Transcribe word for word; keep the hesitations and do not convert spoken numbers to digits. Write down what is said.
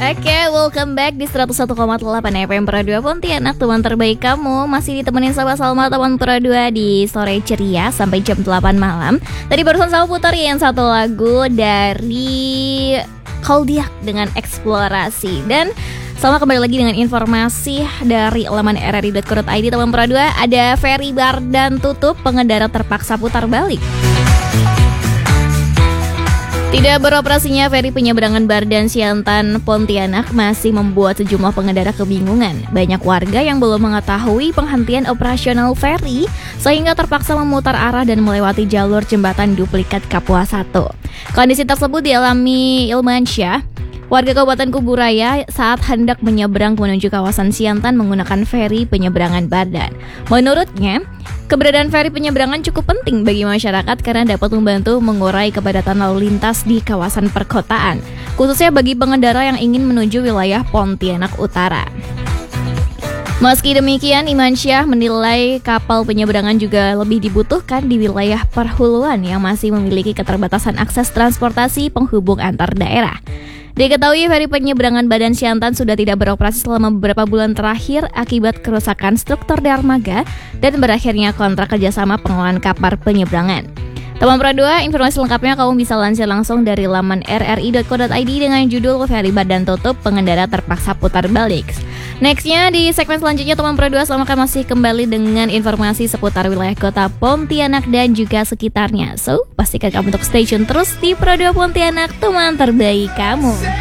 Oke, welcome back di seratus satu koma delapan F M Pro dua Pontianak, teman terbaik kamu. Masih ditemenin sama Salma, teman Pro dua di sore ceria sampai jam delapan malam. Tadi barusan sama putar yang satu lagu dari Koldiak dengan Eksplorasi. Dan Salma kembali lagi dengan informasi dari laman r r i dot co dot i d, teman Pro dua. Ada Ferry Bardan tutup, pengendara terpaksa putar balik. Tidak beroperasinya feri penyeberangan Bardan Siantan Pontianak masih membuat sejumlah pengendara kebingungan. Banyak warga yang belum mengetahui penghentian operasional feri sehingga terpaksa memutar arah dan melewati jalur jembatan duplikat Kapuas satu. Kondisi tersebut dialami Ilmansyah, warga Kabupaten Kuburaya, saat hendak menyeberang menuju kawasan Siantan menggunakan feri penyeberangan Bardan. Menurutnya, keberadaan feri penyeberangan cukup penting bagi masyarakat karena dapat membantu mengurai kepadatan lalu lintas di kawasan perkotaan, khususnya bagi pengendara yang ingin menuju wilayah Pontianak Utara. Meski demikian, Imansyah menilai kapal penyeberangan juga lebih dibutuhkan di wilayah perhuluan yang masih memiliki keterbatasan akses transportasi penghubung antar daerah. Diketahui feri penyeberangan Bardan Siantan sudah tidak beroperasi selama beberapa bulan terakhir akibat kerusakan struktur dermaga dan berakhirnya kontrak kerjasama pengelolaan kapal penyeberangan. Teman Pro dua, informasi lengkapnya kamu bisa lansir langsung dari laman r r i dot co dot i d dengan judul Feri Bardan tutup, pengendara terpaksa putar balik. Nextnya di segmen selanjutnya teman Pro dua, Salma akan masih kembali dengan informasi seputar wilayah kota Pontianak dan juga sekitarnya. So, pastikan kamu untuk stay tune terus di Pro dua Pontianak, teman terbaik kamu.